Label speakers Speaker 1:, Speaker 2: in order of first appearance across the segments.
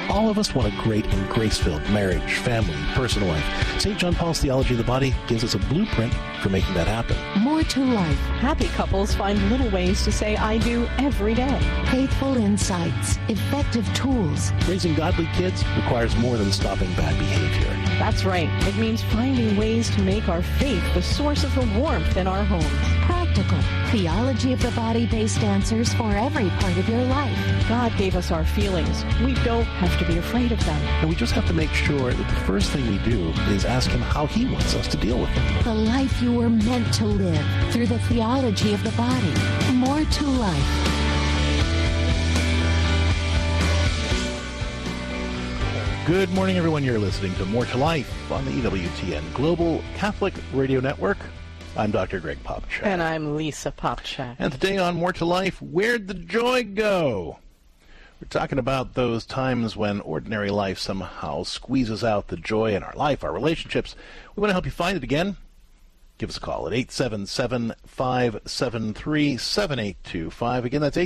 Speaker 1: All of us want a great and grace-filled marriage, family, personal life. St. John Paul's Theology of the Body gives us a blueprint for making that happen.
Speaker 2: More to life.
Speaker 3: Happy couples find little ways to say I do every day.
Speaker 2: Faithful insights. Effective tools.
Speaker 1: Raising godly kids requires more than stopping bad behavior.
Speaker 3: That's right. It means finding ways to make our faith the source of the warmth in our homes.
Speaker 2: Practical. Theology of the Body-based answers for every part of your life.
Speaker 3: God gave us our feelings. We don't have to be afraid of them.
Speaker 1: And we just have to make sure that the first thing we do is ask Him how He wants us to deal with them.
Speaker 2: The life you were meant to live through the theology of the body. More to life.
Speaker 1: Good morning, everyone. You're listening to More to Life on the EWTN Global Catholic Radio Network. I'm Dr. Greg Popcak.
Speaker 3: And I'm Lisa Popcak.
Speaker 1: And today on More to Life, where'd the joy go? We're talking about those times when ordinary life somehow squeezes out the joy in our life, our relationships. We want to help you find it again. Give us a call at 877-573-7825. Again, that's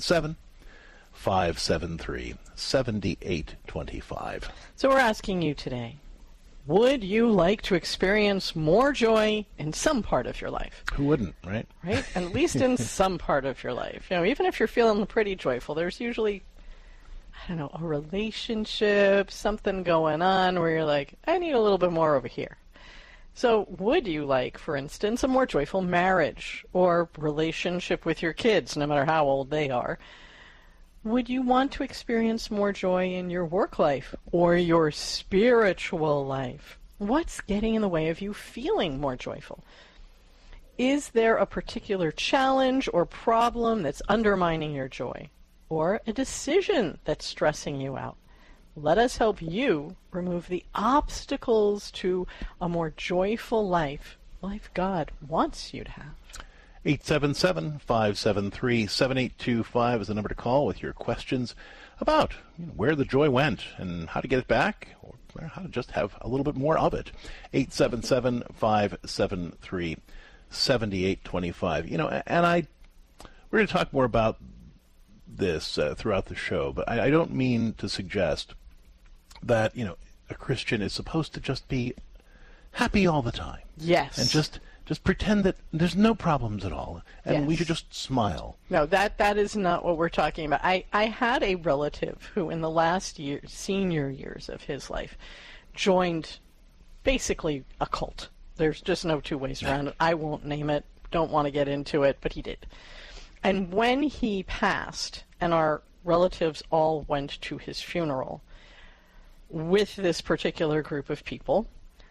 Speaker 1: 877-573-7825.
Speaker 3: So we're asking you today, would you like to experience more joy in some part of your life?
Speaker 1: Who wouldn't, right?
Speaker 3: Right? At least in some part of your life. You know, even if you're feeling pretty joyful, there's usually, I don't know, a relationship, something going on where you're like, I need a little bit more over here. So would you like, for instance, a more joyful marriage or relationship with your kids, no matter how old they are? Would you want to experience more joy in your work life or your spiritual life? What's getting in the way of you feeling more joyful? Is there a particular challenge or problem that's undermining your joy, or a decision that's stressing you out? Let us help you remove the obstacles to a more joyful life God wants you to have.
Speaker 1: 877-573-7825 is the number to call with your questions about where the joy went and how to get it back, or how to just have a little bit more of it. 877-573-7825. And we're going to talk more about this throughout the show, but I don't mean to suggest that, a Christian is supposed to just be happy all the time.
Speaker 3: Yes.
Speaker 1: And just pretend that there's no problems at all, and we should just smile.
Speaker 3: No, that is not what we're talking about. I had a relative who, in the last senior years of his life, joined basically a cult. There's just no two ways around it. I won't name it, don't want to get into it, but he did. And when he passed, and our relatives all went to his funeral with this particular group of people,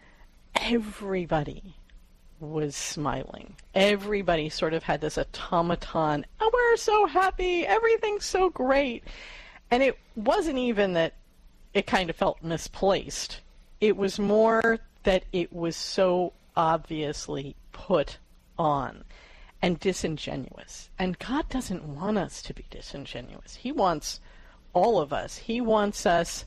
Speaker 3: everybody was smiling. Everybody sort of had this automaton, oh, we're so happy, everything's so great. And it wasn't even that it kind of felt misplaced. It was more that it was so obviously put on and disingenuous. And God doesn't want us to be disingenuous. He wants all of us. He wants us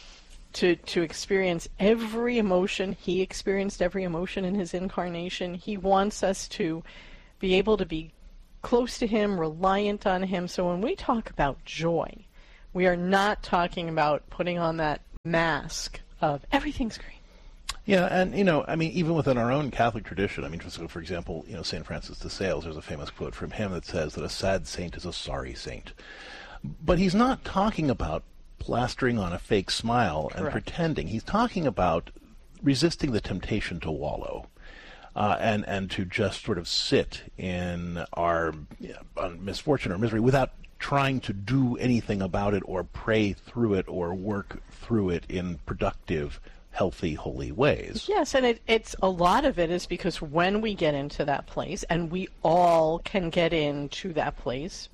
Speaker 3: to experience every emotion. He experienced every emotion in his incarnation. He wants us to be able to be close to him, reliant on him. So when we talk about joy, we are not talking about putting on that mask of everything's great.
Speaker 1: Yeah, and, even within our own Catholic tradition, for example, St. Francis de Sales, there's a famous quote from him that says that a sad saint is a sorry saint. But he's not talking about plastering on a fake smile and pretending. He's talking about resisting the temptation to wallow and to just sort of sit in our misfortune or misery without trying to do anything about it or pray through it or work through it in productive, healthy, holy ways.
Speaker 3: Yes, and it's a lot of it is because when we get into that place, and we all can get into that place,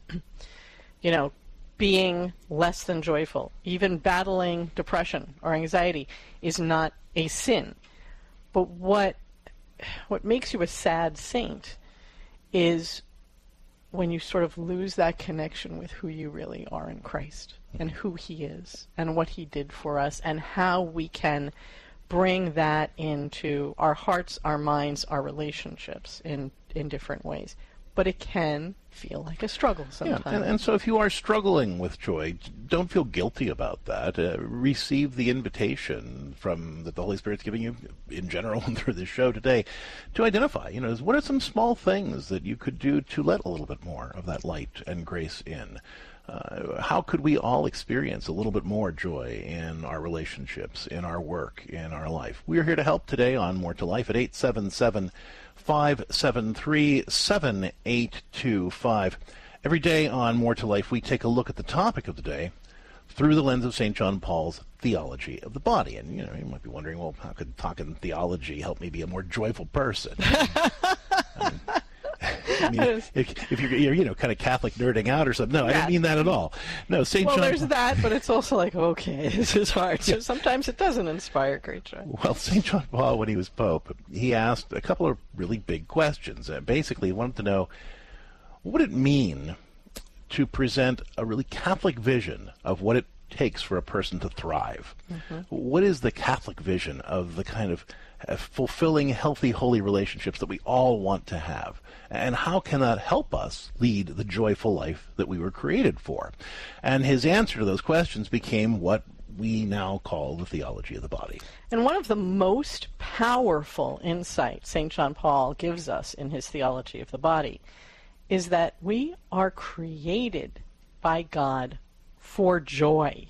Speaker 3: being less than joyful, even battling depression or anxiety is not a sin. But what makes you a sad saint is when you sort of lose that connection with who you really are in Christ and who he is and what he did for us and how we can bring that into our hearts, our minds, our relationships in different ways. but it can feel like a struggle sometimes.
Speaker 1: Yeah, and so if you are struggling with joy, don't feel guilty about that. Receive the invitation that the Holy Spirit's giving you in general and through this show today to identify, what are some small things that you could do to let a little bit more of that light and grace in? How could we all experience a little bit more joy in our relationships, in our work, in our life? We are here to help today on More to Life at 877-573-7825. Every day on More to Life, we take a look at the topic of the day through the lens of St. John Paul's theology of the body. And, you might be wondering, well, how could talking theology help me be a more joyful person? I mean, if you're, kind of Catholic nerding out or something. No, I didn't mean that at all. No, St. John.
Speaker 3: Well, there's that, but it's also like, okay, this is hard. So sometimes it doesn't inspire great joy.
Speaker 1: Well, St. John Paul, when he was Pope, he asked a couple of really big questions. Basically, he wanted to know, what would it mean to present a really Catholic vision of what it takes for a person to thrive? Mm-hmm. What is the Catholic vision of the kind of fulfilling, healthy, holy relationships that we all want to have? And how can that help us lead the joyful life that we were created for? And his answer to those questions became what we now call the theology of the body.
Speaker 3: And one of the most powerful insights St. John Paul gives us in his theology of the body is that we are created by God for joy.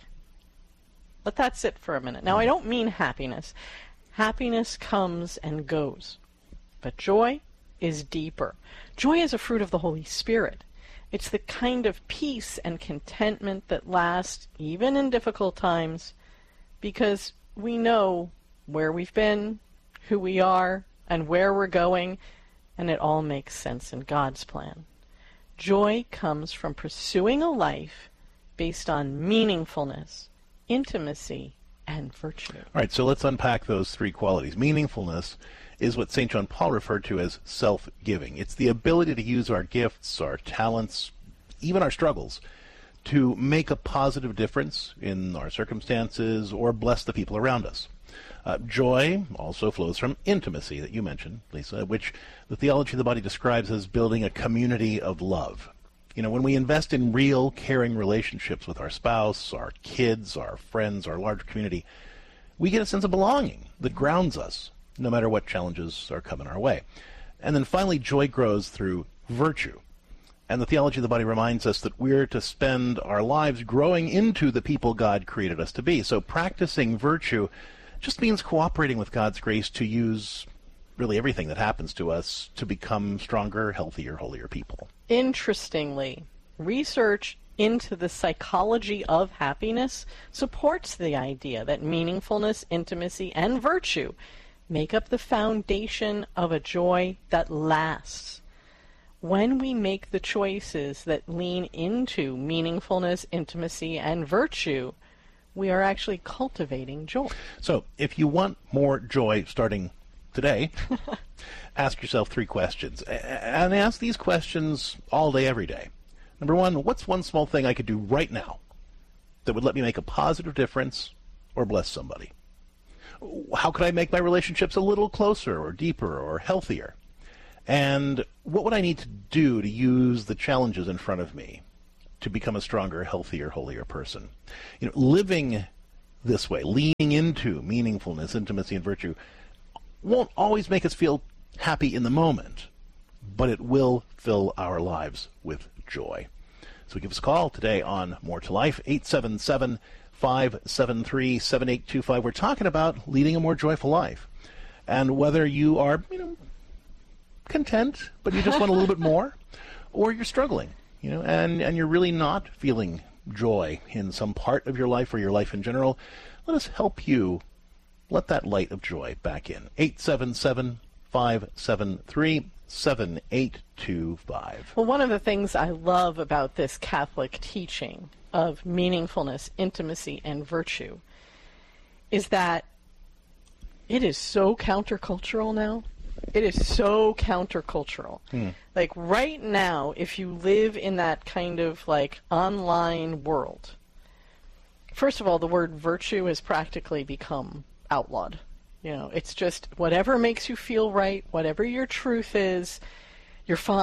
Speaker 3: Let that sit for a minute. Now, I don't mean happiness. Happiness comes and goes. But joy is deeper. Joy is a fruit of the Holy Spirit. It's the kind of peace and contentment that lasts even in difficult times because we know where we've been, who we are, and where we're going, and it all makes sense in God's plan. Joy comes from pursuing a life based on meaningfulness, intimacy, and virtue.
Speaker 1: All right, so let's unpack those three qualities. Meaningfulness is what St. John Paul referred to as self-giving. It's the ability to use our gifts, our talents, even our struggles, to make a positive difference in our circumstances or bless the people around us. Joy also flows from intimacy that you mentioned, Lisa, which the theology of the body describes as building a community of love. When we invest in real, caring relationships with our spouse, our kids, our friends, our larger community, we get a sense of belonging that grounds us, no matter what challenges are coming our way. And then finally, joy grows through virtue. And the theology of the body reminds us that we're to spend our lives growing into the people God created us to be. So practicing virtue just means cooperating with God's grace to use really everything that happens to us to become stronger, healthier, holier people.
Speaker 3: Interestingly, research into the psychology of happiness supports the idea that meaningfulness, intimacy, and virtue make up the foundation of a joy that lasts. When we make the choices that lean into meaningfulness, intimacy, and virtue, we are actually cultivating joy.
Speaker 1: So, if you want more joy starting today, ask yourself three questions. And ask these questions all day, every day. Number one, what's one small thing I could do right now that would let me make a positive difference or bless somebody? How could I make my relationships a little closer or deeper or healthier? And what would I need to do to use the challenges in front of me to become a stronger, healthier, holier person? Living this way, leaning into meaningfulness, intimacy, and virtue won't always make us feel happy in the moment, but it will fill our lives with joy. So give us a call today on More to Life, 877-573-7825. We're talking about leading a more joyful life. And whether you are, content, but you just want a little bit more, or you're struggling, and you're really not feeling joy in some part of your life or your life in general, let us help you let that light of joy back in. 877-573-7825.
Speaker 3: Well, one of the things I love about this Catholic teaching of meaningfulness, intimacy, and virtue is that it is so countercultural now. It is so countercultural. Like right now, if you live in that kind of like online world, first of all, the word virtue has practically become outlawed. It's just whatever makes you feel right, whatever your truth is, you're fine.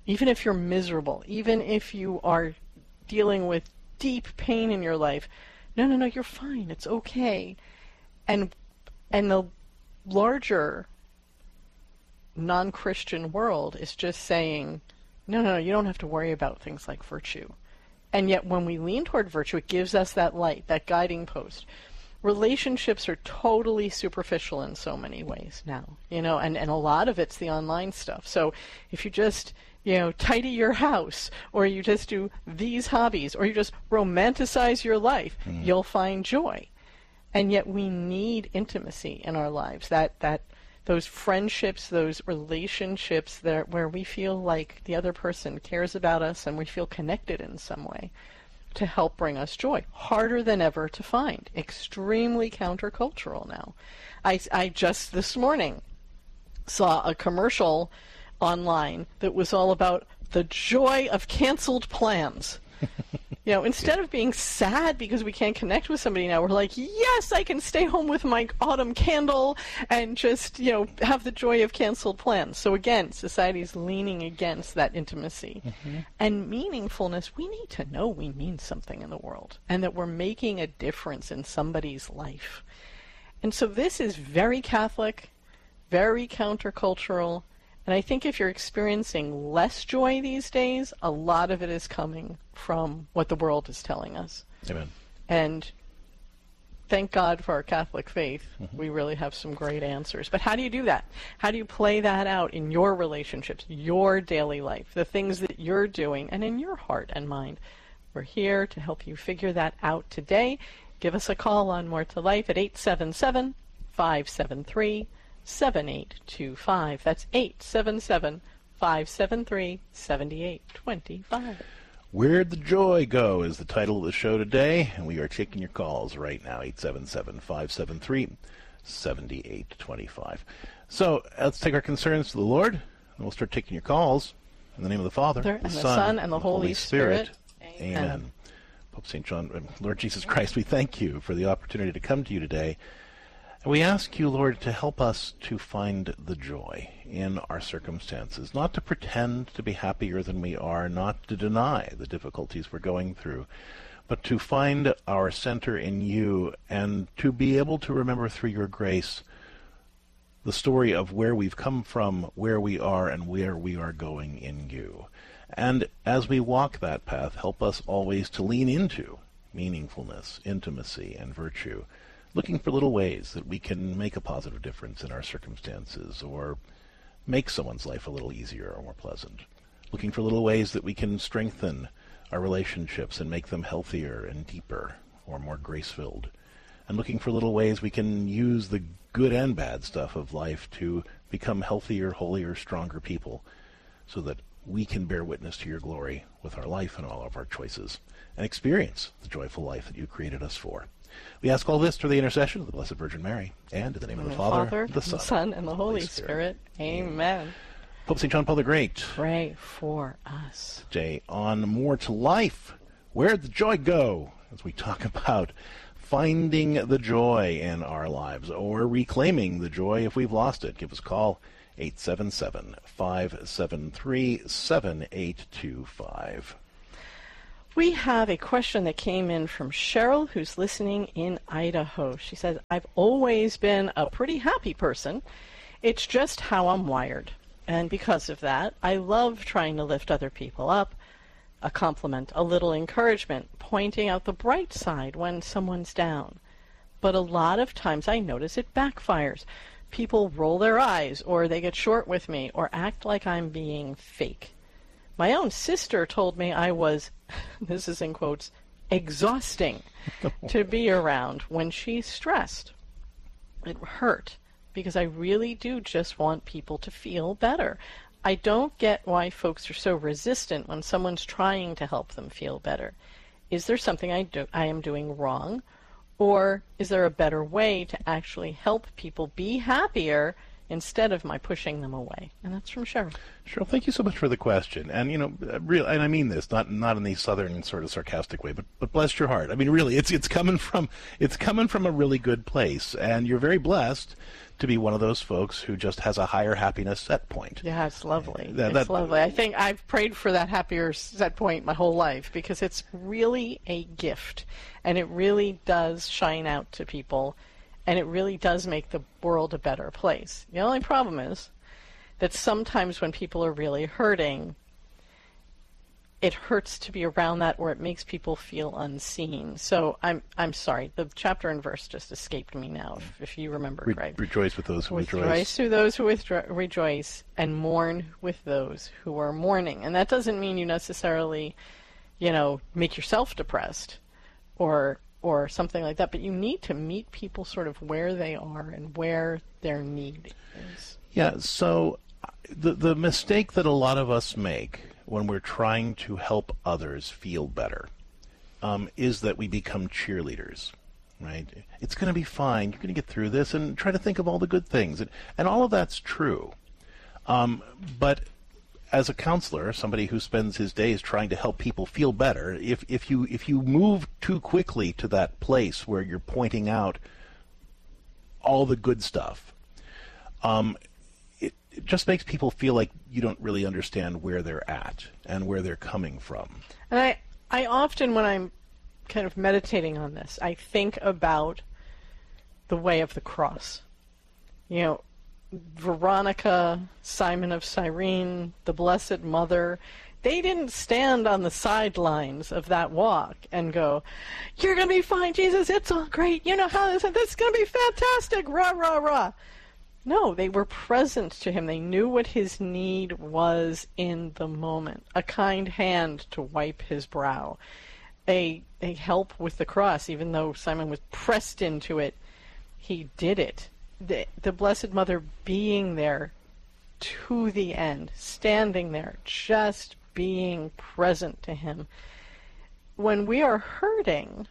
Speaker 3: Even if you're miserable, even if you are dealing with deep pain in your life, no, you're fine. It's okay. And the larger non-Christian world is just saying, no, you don't have to worry about things like virtue. And yet when we lean toward virtue, it gives us that light, that guiding post. Relationships are totally superficial in so many ways now, and a lot of it's the online stuff. So if you just, tidy your house, or you just do these hobbies, or you just romanticize your life, you'll find joy. And yet we need intimacy in our lives, that those friendships, those relationships where we feel like the other person cares about us and we feel connected in some way, to help bring us joy. Harder than ever to find. Extremely countercultural now. I just this morning saw a commercial online that was all about the joy of canceled plans. Instead of being sad because we can't connect with somebody now, we're like, yes, I can stay home with my autumn candle and just, have the joy of canceled plans. So again, society's leaning against that intimacy. And meaningfulness, we need to know we mean something in the world and that we're making a difference in somebody's life. And so this is very Catholic, very countercultural. And I think if you're experiencing less joy these days, a lot of it is coming from what the world is telling us.
Speaker 1: Amen.
Speaker 3: And thank God for our Catholic faith. We really have some great answers. But how do you do that? How do you play that out in your relationships, your daily life, the things that you're doing, and in your heart and mind? We're here to help you figure that out today. Give us a call on More to Life at 877-573-7825. That's 877-573-7825.
Speaker 1: Where'd the Joy Go is the title of the show today, and we are taking your calls right now, 877-573-7825. So let's take our concerns to the Lord, and we'll start taking your calls in the name of the Father,
Speaker 3: the Son, and the Holy Spirit.
Speaker 1: Amen. Pope St. John, Lord Jesus Christ, we thank you for the opportunity to come to you today. And we ask you, Lord, to help us to find the joy in our circumstances, not to pretend to be happier than we are, not to deny the difficulties we're going through, but to find our center in you and to be able to remember through your grace the story of where we've come from, where we are, and where we are going in you. And as we walk that path, help us always to lean into meaningfulness, intimacy, and virtue, looking for little ways that we can make a positive difference in our circumstances or make someone's life a little easier or more pleasant. Looking for little ways that we can strengthen our relationships and make them healthier and deeper or more grace-filled. And looking for little ways we can use the good and bad stuff of life to become healthier, holier, stronger people so that we can bear witness to your glory with our life and all of our choices and experience the joyful life that you created us for. We ask all this through the intercession of the Blessed Virgin Mary, and in the name of the Father, the Son,
Speaker 3: and the Holy Spirit. Amen.
Speaker 1: Pope St. John Paul the Great,
Speaker 3: pray for us.
Speaker 1: Today on More to Life, Where'd the Joy Go? As we talk about finding the joy in our lives, or reclaiming the joy if we've lost it. Give us a call, 877-573-7825.
Speaker 3: We have a question that came in from Cheryl, who's listening in Idaho. She says, I've always been a pretty happy person. It's just how I'm wired. And because of that, I love trying to lift other people up, a compliment, a little encouragement, pointing out the bright side when someone's down. But a lot of times I notice it backfires. People roll their eyes, or they get short with me, or act like I'm being fake. My own sister told me I was, this is in quotes, exhausting to be around when she's stressed. It hurt because I really do just want people to feel better. I don't get why folks are so resistant when someone's trying to help them feel better. Is there something I am doing wrong? Or is there a better way to actually help people be happier instead of my pushing them away. And that's from Cheryl.
Speaker 1: Cheryl, thank you so much for the question. And, and I mean this, not in the southern sort of sarcastic way, but bless your heart. I mean, really, it's coming from a really good place. And you're very blessed to be one of those folks who just has a higher happiness set point.
Speaker 3: Yeah, it's lovely. It's lovely. I think I've prayed for that happier set point my whole life because it's really a gift, and it really does shine out to people, and it really does make the world a better place. The only problem is that sometimes when people are really hurting, it hurts to be around that, or it makes people feel unseen. So I'm sorry, the chapter and verse just escaped me now, if you remember right.
Speaker 1: Rejoice with those who rejoice.
Speaker 3: Rejoice to those who rejoice, and mourn with those who are mourning. And that doesn't mean you necessarily, make yourself depressed or something like that, but you need to meet people sort of where they are and where their need is.
Speaker 1: Yeah, so the mistake that a lot of us make when we're trying to help others feel better is that we become cheerleaders, right? It's going to be fine. You're going to get through this, and try to think of all the good things. And all of that's true. But as a counselor, somebody who spends his days trying to help people feel better, if you move too quickly to that place where you're pointing out all the good stuff, it just makes people feel like you don't really understand where they're at and where they're coming from.
Speaker 3: And I often, when I'm kind of meditating on this, I think about the way of the cross. Veronica, Simon of Cyrene, the Blessed Mother, they didn't stand on the sidelines of that walk and go, "You're going to be fine, Jesus, it's all great, you know how this is going to be fantastic, rah, rah, rah." No, they were present to him. They knew what his need was in the moment. A kind hand to wipe his brow. A help with the cross, even though Simon was pressed into it, he did it. The Blessed Mother being there to the end, standing there, just being present to him. When we are hurting,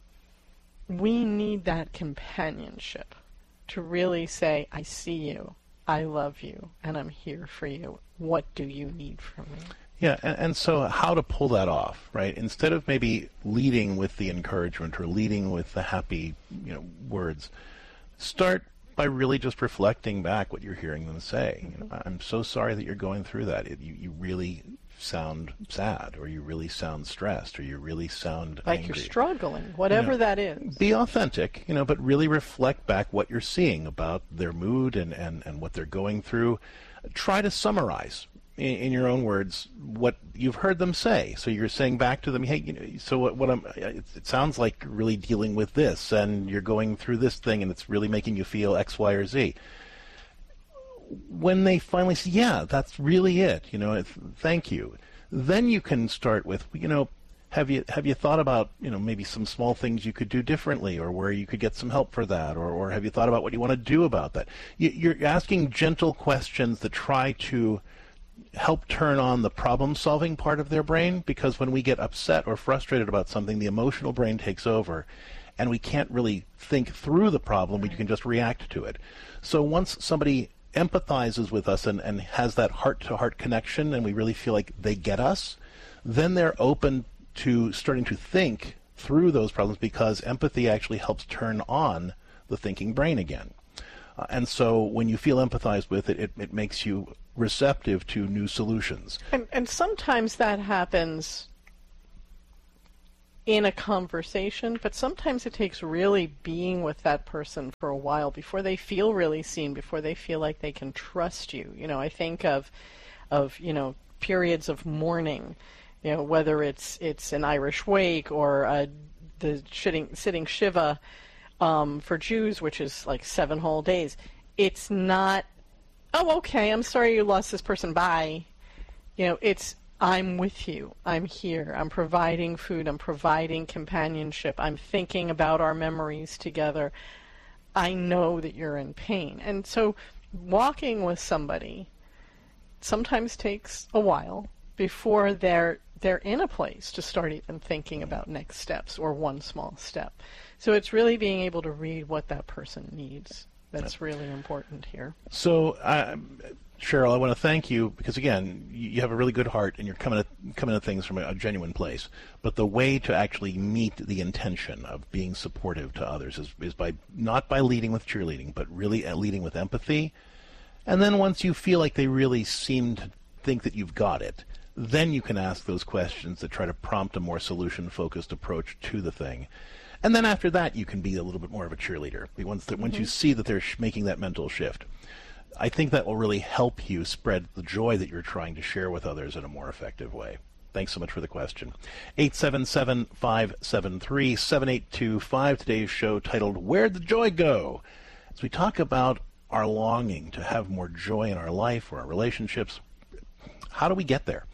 Speaker 3: we need that companionship to really say, "I see you, I love you, and I'm here for you. What do you need from me?"
Speaker 1: Yeah, and so how to pull that off, right? Instead of maybe leading with the encouragement or leading with the happy, words, start by really just reflecting back what you're hearing them say. "I'm so sorry that you're going through that. You really sound sad, or you really sound stressed, or you really sound
Speaker 3: like
Speaker 1: angry.
Speaker 3: You're struggling, whatever that is."
Speaker 1: Be authentic, but really reflect back what you're seeing about their mood and what they're going through. Try to summarize in your own words what you've heard them say. So you're saying back to them, "Hey, so what it sounds like you're really dealing with this, and you're going through this thing, and it's really making you feel X, Y, or Z." When they finally say, "Yeah, that's really it, thank you," then you can start with, have you thought about, maybe some small things you could do differently, or where you could get some help for that, or have you thought about what you want to do about that? You're asking gentle questions that try to help turn on the problem-solving part of their brain, because when we get upset or frustrated about something, the emotional brain takes over, and we can't really think through the problem, we can just react to it. So once somebody empathizes with us and has that heart-to-heart connection, and we really feel like they get us, then they're open to starting to think through those problems, because empathy actually helps turn on the thinking brain again. And so when you feel empathized with it, it makes you receptive to new solutions.
Speaker 3: And sometimes that happens in a conversation, but sometimes it takes really being with that person for a while before they feel really seen, before they feel like they can trust you. I think of periods of mourning, whether it's an Irish wake or the sitting Shiva for Jews, which is like 7 whole days. It's not, "Oh, okay, I'm sorry you lost this person, bye." It's, "I'm with you. I'm here. I'm providing food. I'm providing companionship. I'm thinking about our memories together. I know that you're in pain." And so walking with somebody sometimes takes a while before they're in a place to start even thinking about next steps or one small step. So it's really being able to read what that person needs that's really important here.
Speaker 1: So, Cheryl, I want to thank you because, again, you have a really good heart and you're coming at things from a genuine place. But the way to actually meet the intention of being supportive to others is by not by leading with cheerleading, but really leading with empathy. And then once you feel like they really seem to think that you've got it, then you can ask those questions that try to prompt a more solution-focused approach to the thing. And then after that, you can be a little bit more of a cheerleader. Once you see that they're making that mental shift. I think that will really help you spread the joy that you're trying to share with others in a more effective way. Thanks so much for the question. 877-573-7825. Today's show titled, Where'd the Joy Go? As we talk about our longing to have more joy in our life or our relationships, how do we get there?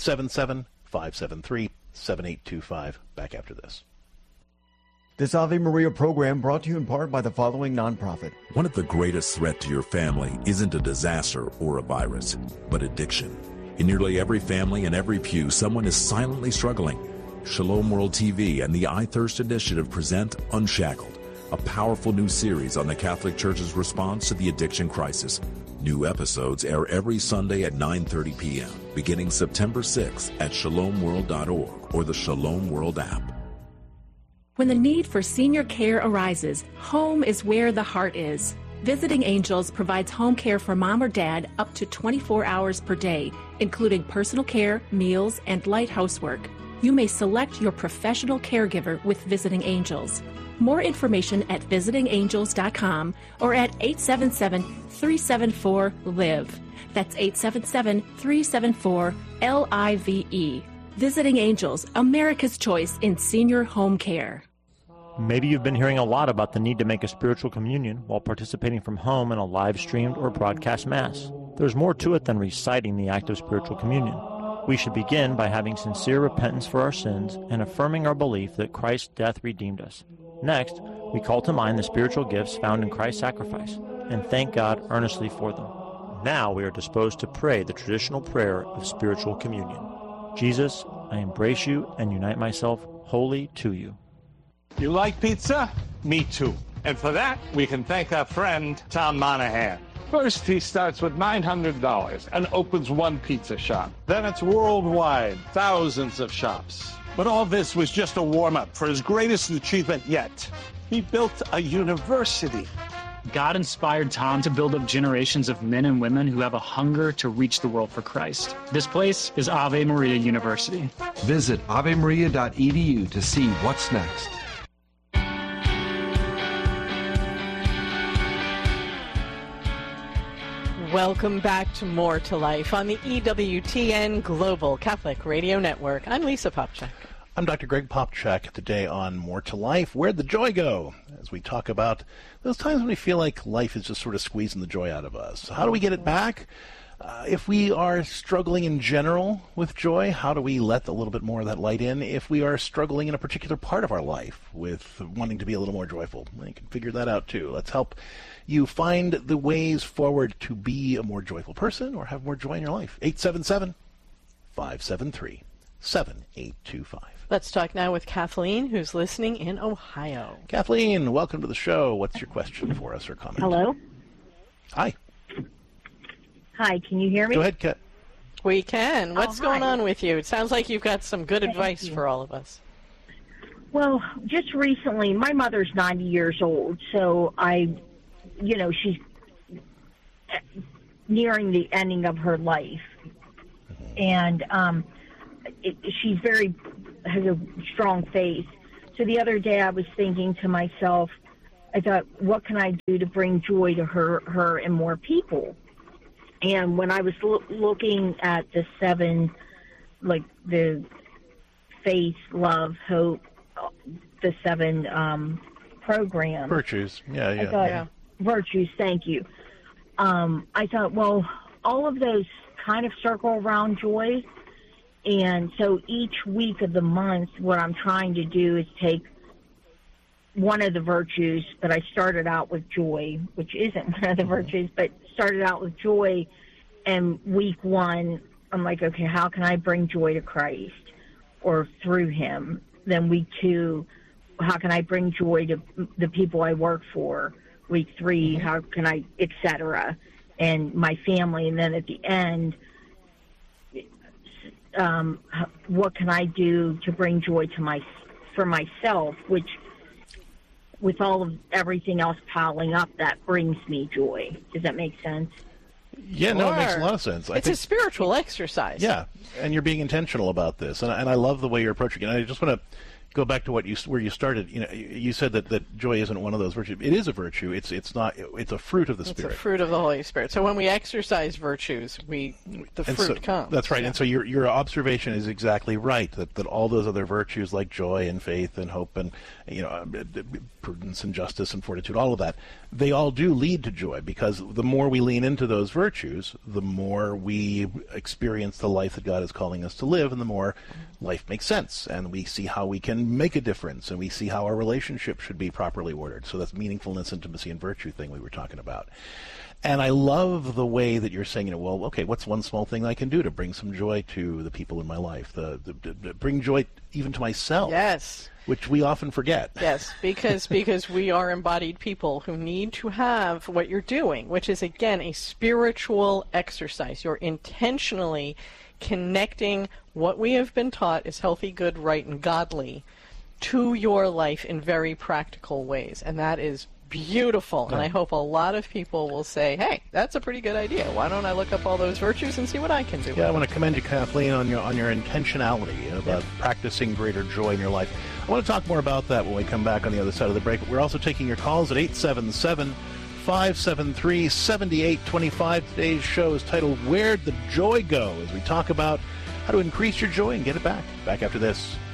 Speaker 1: 877-573-7825. Back after this.
Speaker 4: This Ave Maria program brought to you in part by the following nonprofit.
Speaker 5: One of the greatest threats to your family isn't a disaster or a virus, but addiction. In nearly every family and every pew, someone is silently struggling. Shalom World TV and the I Thirst Initiative present Unshackled, a powerful new series on the Catholic Church's response to the addiction crisis. New episodes air every Sunday at 9:30 p.m., beginning September 6th at shalomworld.org or the Shalom World app.
Speaker 6: When the need for senior care arises, home is where the heart is. Visiting Angels provides home care for mom or dad up to 24 hours per day, including personal care, meals, and light housework. You may select your professional caregiver with Visiting Angels. More information at visitingangels.com or at 877-374-LIVE. That's 877-374-LIVE. Visiting Angels, America's choice in senior home care.
Speaker 7: Maybe you've been hearing a lot about the need to make a spiritual communion while participating from home in a live-streamed or broadcast Mass. There's more to it than reciting the act of spiritual communion. We should begin by having sincere repentance for our sins and affirming our belief that Christ's death redeemed us. Next, we call to mind the spiritual gifts found in Christ's sacrifice and thank God earnestly for them. Now we are disposed to pray the traditional prayer of spiritual communion. Jesus, I embrace you and unite myself wholly to you.
Speaker 8: You like pizza? Me too. And for that, we can thank our friend, Tom Monahan. First, he starts with $900 and opens one pizza shop. Then it's worldwide, thousands of shops. But all this was just a warm-up for his greatest achievement yet. He built a university.
Speaker 9: God inspired Tom to build up generations of men and women who have a hunger to reach the world for Christ. This place is Ave Maria University.
Speaker 10: Visit avemaria.edu to see what's next.
Speaker 3: Welcome back to More to Life on the EWTN Global Catholic Radio Network. I'm Lisa Popchak.
Speaker 1: I'm Dr. Greg Popchak. Today on More to Life, Where'd the Joy Go? As we talk about those times when we feel like life is just sort of squeezing the joy out of us. How do we get it back? If we are struggling in general with joy, how do we let a little bit more of that light in? If we are struggling in a particular part of our life with wanting to be a little more joyful, you can figure that out too. Let's help you find the ways forward to be a more joyful person or have more joy in your life. 877-573-7825.
Speaker 3: Let's talk now with Kathleen, who's listening in Ohio.
Speaker 1: Kathleen, welcome to the show. What's your question for us or comment?
Speaker 11: Hello?
Speaker 1: Hi.
Speaker 11: Hi, can you hear me?
Speaker 1: Go ahead, Kat.
Speaker 3: We can. What's going
Speaker 11: hi.
Speaker 3: on with you? It sounds like you've got some good advice
Speaker 11: you.
Speaker 3: for all of us.
Speaker 11: Well, just recently, my mother's 90 years old, so she's nearing the ending of her life. And she's has a strong faith. So the other day I was thinking to myself, I thought, what can I do to bring joy to her and more people? And when I was looking at the 7, like the faith, love, hope, the 7 programs.
Speaker 1: Virtues. Yeah.
Speaker 11: Virtues, thank you. I thought, well, all of those kind of circle around joy. And so each week of the month, what I'm trying to do is take one of the virtues, but I started out with joy, which isn't one of the virtues, but started out with joy. And week 1, I'm like, okay, how can I bring joy to Christ or through him? Then week 2, how can I bring joy to the people I work for? week 3, how can I, etc., and my family, and then at the end, what can I do to bring joy to for myself, which with all of everything else piling up, that brings me joy. Does that make sense?
Speaker 1: Yeah, no, it makes a lot of sense.
Speaker 3: It's a spiritual exercise.
Speaker 1: Yeah, and you're being intentional about this, and I love the way you're approaching it. And I just want to go back to where you started. You know, you said that joy isn't one of those virtues. It is a virtue. It's not. It's a fruit of the Spirit.
Speaker 3: It's a fruit of the Holy Spirit. So when we exercise virtues, the fruit comes.
Speaker 1: That's right. Yeah. And so your observation is exactly right. That all those other virtues like joy and faith and hope and prudence and justice and fortitude, all of that, they all do lead to joy, because the more we lean into those virtues, the more we experience the life that God is calling us to live, and the more life makes sense, and we see how we can make a difference, and we see how our relationship should be properly ordered. So that's meaningfulness, intimacy, and virtue thing we were talking about. And I love the way that you're saying, well, okay, what's one small thing I can do to bring some joy to the people in my life, the bring joy even to myself?
Speaker 3: Yes.
Speaker 1: Which we often forget.
Speaker 3: Yes, because we are embodied people who need to have what you're doing, which is, again, a spiritual exercise. You're intentionally connecting what we have been taught is healthy, good, right, and godly to your life in very practical ways. And that is beautiful. And I hope a lot of people will say, hey, that's a pretty good idea. Why don't I look up all those virtues and see what I can do?
Speaker 1: Yeah, I want to commend you, Kathleen, on your intentionality about practicing greater joy in your life. I want to talk more about that when we come back on the other side of the break. We're also taking your calls at 877-573-7825. Today's show is titled Where'd the Joy Go? As we talk about how to increase your joy and get it back. Back after this.